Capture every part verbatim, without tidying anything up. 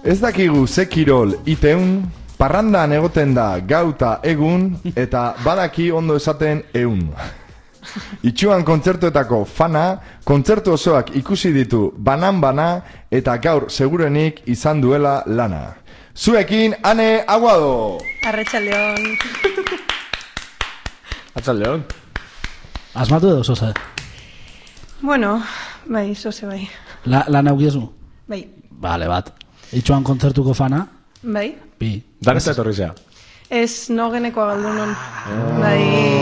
Ez dakigu ze kirol iteun, parrandan egoten da gauta egun, eta badaki ondo esaten eun. Itxuan kontzertuetako fana, kontzertu osoak ikusi ditu banan-bana, eta gaur segurenik izan duela lana. Zuekin, Ane Aguado! Arratsaldeon. Arratsaldeon. Asmatu edo zoze? Bueno, bai, zoze bai. La, lan aukiezu? Bai. Vale, bat. Itxuan kontzertuko fana? Bai. Bi. Dan ez da etorri zea? Ez nogenekoa galdunon. Bai.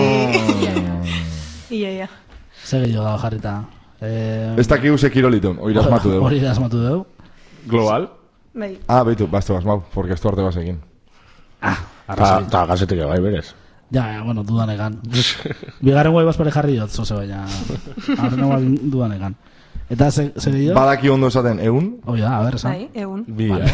Ia, ia. Zer gehiago dago jarrita? Eh... Ez dakigu ze kirolitun, hori asmatu dugu. Hori asmatu dugu. Global? Bai. Ah, beitu, bazte basmau, porque esto arte basekin. Ah, arrazoi. Ta gazetik bai, berez. Ja, ja, bueno, dudanegan. Bigarren guai bazpare jarri dut, zoze baina. Arren guai dudanegan. Eta ze, ze gehiago? Badaki ondo esaten eun? Oh, ja, a ver, esan. Bai, egun. Bi, vale.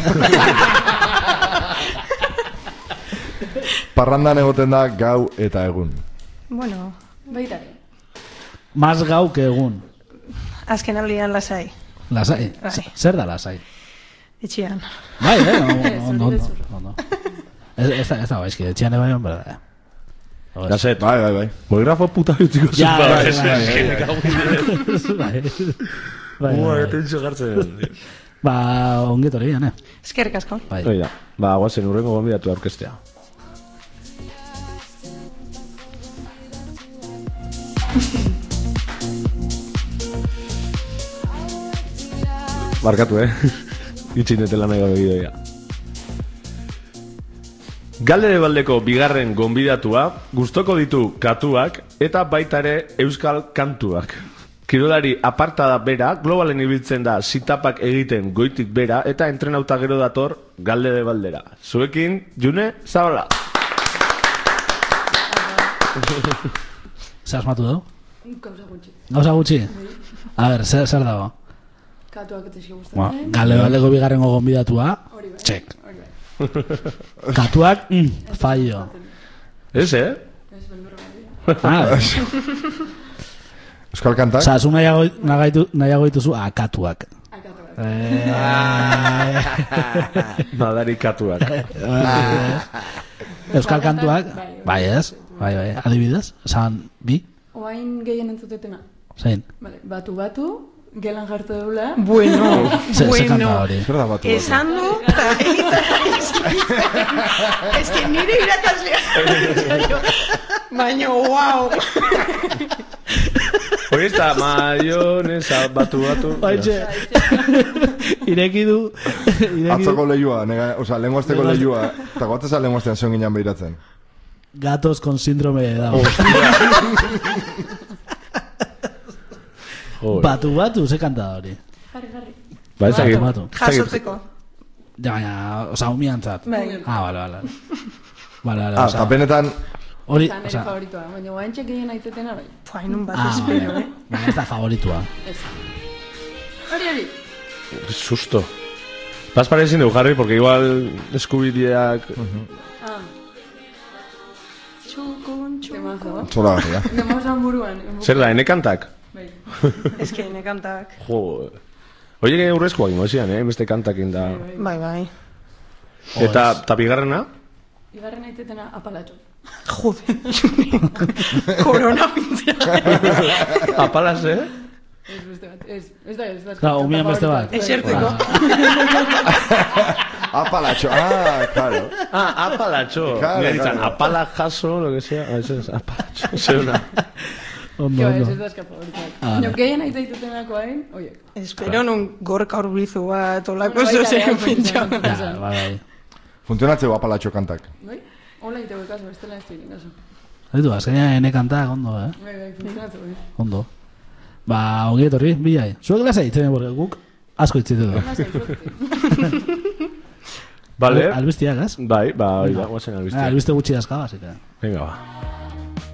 Parrandan egoten da gau eta egun. Bueno, baita. Mas gau que egun. Azken aldian lasai. Lasai? Bai. Zer da lasai? Etxean. Bai, eh? Ondo, ondo, ondo. Ez da, ez da, baizki, etxean eba joan, berda. Gazet. Bai, bai, bai. Boligrafo puta bitiko Ja, zupa. bai, Ez bai, que bai. me cago en Bai, bai. Ua, bai. etentxo gartzen. Ba, ongetori, ne? Eskerrik asko. Bai. Oida, ba, guazen urrengo gonbidatu aurkestea. Markatu, eh? Itxinetela nahi gabe gidoia. Galdere baldeko bigarren gonbidatua gustoko ditu katuak eta baita ere euskal kantuak. Kirolari apartada bera, globalen ibiltzen da zitapak egiten goitik bera eta entrenauta gero dator galdere baldera. Zuekin, June Zabala. Zer asmatu dugu? Gauza gutxi. Gauza gutxi? A ber, zer, zer dago? Katuak eta xio Ba, gustatzen. galdere baldeko bigarren gonbidatua. Hori bai. Txek. Hori bai. Katuak, mm, fallo. Ez, eh? Ez beldur badia. Ah, Euskal kantak? oza, zu nahiago, nahiago, nahiago dituzu akatuak. Akatu bat. Eh, Madari katuak. Euskal kantuak, bai ez, bai, bai, adibidez, esan bi, Oain gehien entzutetena. zein, Vale, batu batu, gelan jartu deula. Bueno, ze, ze kanta bueno. hori. Zer da batu batu? Esan du, ez que nire irakaslea. Baina, wow. Hori ez da, maionesa batu batu. Baitxe, ireki du, ireki du, Atzoko lehiua, nega, oza, lenguazteko lehiua. Eta guatzesa lenguaztean zion ginen behiratzen. gatos con síndrome de Down. Joder. Batu batu, ze kanta hori. Jarri, jarri. Ba, ez dakit. Batu, batu. Jasotzeko. Ja, baina, oza, umiantzat. Bai. Ah, bale, bale. Bale, bale, Ah, oza, eta benetan, hori, Eta nire oza, favoritoa. Baina oaintxek gehien aitetena bai. Puain un bat ah, espero, bale, eh? baina ez da favoritua. Ez. Hori, hori. Susto. Bas parezin dugu jarri, porque igual eskubideak... Ah. Txukun, txukun. Temazo. zola garria. Demozan buruan. Zer da, ene kantak? Bai. Ez que ne kantak. Jo... Oie que urrezkoak imozian, eh? Beste kantakin da... Bai, bai. Eta, eta bigarrena? Igarren aitetena apalatxo. Jode, korona pintzea. Apalas, eh? Ez beste bat. Ez, ez da, ez da. Claro, umian beste bat. Esertzeko. Apalatxo, ah, claro. Ah, apalatxo. Claro, Nire ditzan, claro. apala jaso, lo que sea. Ah, eso es, apalatxo. Zeuna. Ondo, Que bai, ez ondo. ez da eska favoritoak. Ah, Baina vale. gehien aitetetenako hain, oie. Espero nun gorka urbizu bat, olako Bueno, baita zozen ere, pintxa. Ja, bai, bai. Funtzionatzeu apalatxo kantak. Bai? Hola iteko kaso, bestela ez diren kaso. Ditu, azkenean ene kantak, ondo, eh? Bai, bai, funtzionatu, bai. Ondo. Ba, ongi etorri, bilai. Zuek lasa itzen, porque guk asko itzitu du. Lasai, suerte. Vale. Albistiak, ez? Bai, ba, hori da, guazen Ah, albiztia. albiste gutxi dazka, basika. Venga, ba.